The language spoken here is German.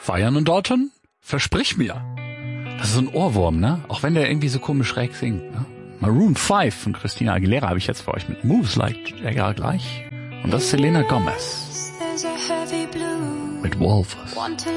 Feiern und Dalton? Versprich mir. Das ist so ein Ohrwurm, ne? Auch wenn der irgendwie so komisch schräg singt, ne? Maroon 5 von Christina Aguilera habe ich jetzt für euch mit Moves Like Jagger gleich. Und das ist Selena Gomez mit Walrus.